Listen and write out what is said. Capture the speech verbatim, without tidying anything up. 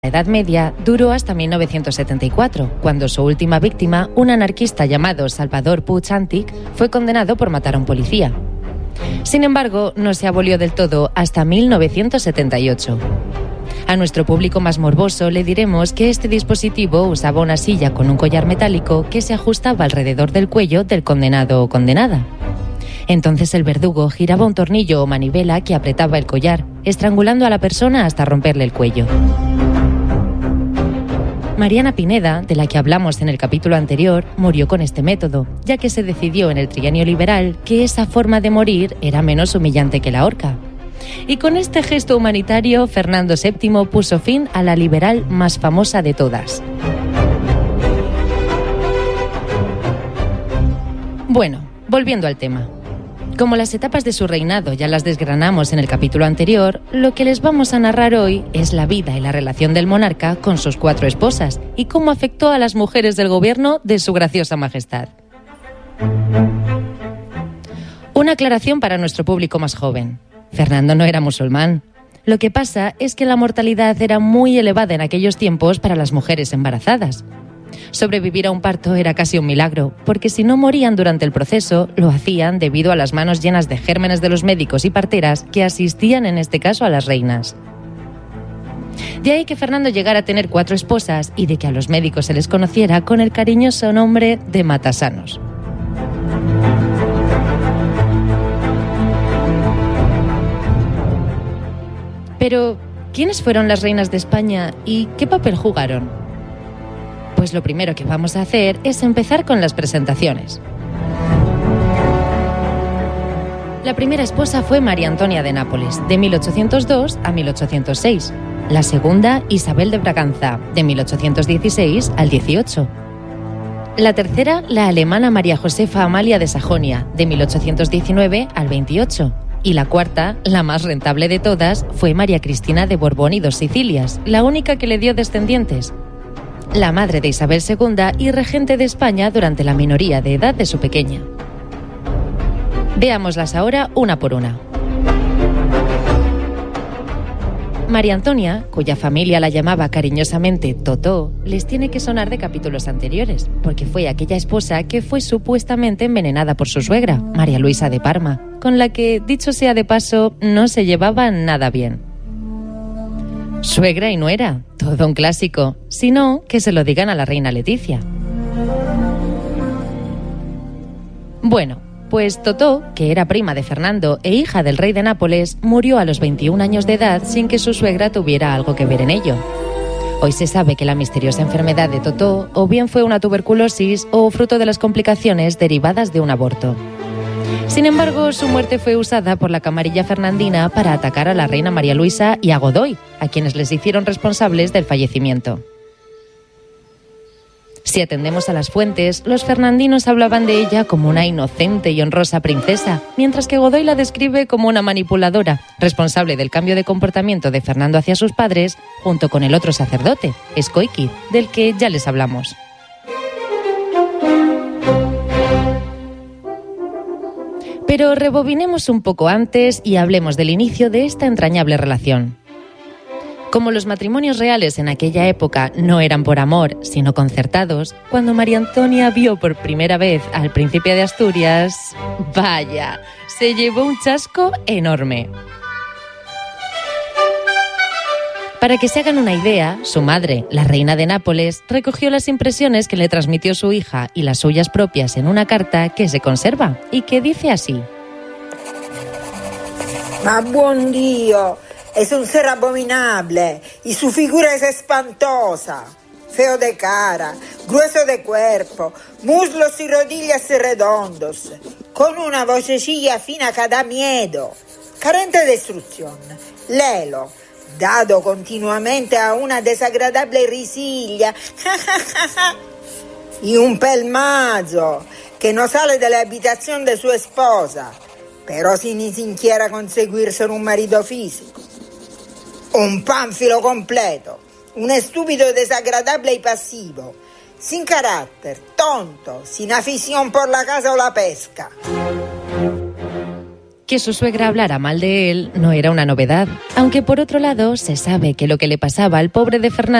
La Edad Media duró hasta mil novecientos setenta y cuatro, cuando su última víctima, un anarquista llamado Salvador Puig Antich, fue condenado por matar a un policía. Sin embargo, no se abolió del todo hasta mil novecientos setenta y ocho. A nuestro público más morboso le diremos que este dispositivo usaba una silla con un collar metálico que se ajustaba alrededor del cuello del condenado o condenada. Entonces el verdugo giraba un tornillo o manivela que apretaba el collar, estrangulando a la persona hasta romperle el cuello. Mariana Pineda, de la que hablamos en el capítulo anterior, murió con este método, ya que se decidió en el trienio liberal que esa forma de morir era menos humillante que la horca. Y con este gesto humanitario, Fernando séptimo puso fin a la liberal más famosa de todas. Bueno, volviendo al tema. Como las etapas de su reinado ya las desgranamos en el capítulo anterior, lo que les vamos a narrar hoy es la vida y la relación del monarca con sus cuatro esposas y cómo afectó a las mujeres del gobierno de su graciosa majestad. Una aclaración para nuestro público más joven. Fernando no era musulmán. Lo que pasa es que la mortalidad era muy elevada en aquellos tiempos para las mujeres embarazadas. Sobrevivir a un parto era casi un milagro, porque si no morían durante el proceso, lo hacían debido a las manos llenas de gérmenes de los médicos y parteras que asistían en este caso a las reinas. De ahí que Fernando llegara a tener cuatro esposas y de que a los médicos se les conociera con el cariñoso nombre de matasanos. Pero, ¿quiénes fueron las reinas de España y qué papel jugaron? Pues lo primero que vamos a hacer es empezar con las presentaciones. La primera esposa fue María Antonia de Nápoles, de mil ochocientos dos a mil ochocientos seis. La segunda, Isabel de Braganza, de mil ochocientos dieciséis al dieciocho. La tercera, la alemana María Josefa Amalia de Sajonia, de mil ochocientos diecinueve al veintiocho. Y la cuarta, la más rentable de todas, fue María Cristina de Borbón y dos Sicilias, la única que le dio descendientes. La madre de Isabel segunda y regente de España durante la minoría de edad de su pequeña. Veámoslas ahora una por una. María Antonia, cuya familia la llamaba cariñosamente Totó, les tiene que sonar de capítulos anteriores, porque fue aquella esposa que fue supuestamente envenenada por su suegra, María Luisa de Parma, con la que, dicho sea de paso, no se llevaba nada bien. Suegra y nuera, todo un clásico, si no, que se lo digan a la reina Leticia. Bueno, pues Totó, que era prima de Fernando e hija del rey de Nápoles, murió a los veintiún años de edad sin que su suegra tuviera algo que ver en ello. Hoy se sabe que la misteriosa enfermedad de Totó o bien fue una tuberculosis o fruto de las complicaciones derivadas de un aborto. Sin embargo, su muerte fue usada por la camarilla fernandina para atacar a la reina María Luisa y a Godoy, a quienes les hicieron responsables del fallecimiento. Si atendemos a las fuentes, los fernandinos hablaban de ella como una inocente y honrosa princesa, mientras que Godoy la describe como una manipuladora, responsable del cambio de comportamiento de Fernando hacia sus padres, junto con el otro sacerdote, Escóiquiz, del que ya les hablamos. Pero rebobinemos un poco antes y hablemos del inicio de esta entrañable relación. Como los matrimonios reales en aquella época no eran por amor, sino concertados, cuando María Antonia vio por primera vez al príncipe de Asturias, vaya, se llevó un chasco enorme. Para que se hagan una idea, su madre, la reina de Nápoles, recogió las impresiones que le transmitió su hija y las suyas propias en una carta que se conserva y que dice así. Ma buon Dio, es un ser abominable y su figura es espantosa. Feo de cara, grueso de cuerpo, muslos y rodillas redondos, con una vocecilla fina que da miedo, carente de instrucción, lelo, dado continuamente a una desagradable risilla y un pelmazo que no sale de la habitación de su esposa, pero si ni siquiera conseguirse un marido físico. Un pánfilo completo, un estúpido desagradable y pasivo, sin carácter, tonto, sin afición por la caza o la pesca. Que su suegra hablara mal de él no era una novedad, aunque por otro lado se sabe que lo que le pasaba al pobre de Fernando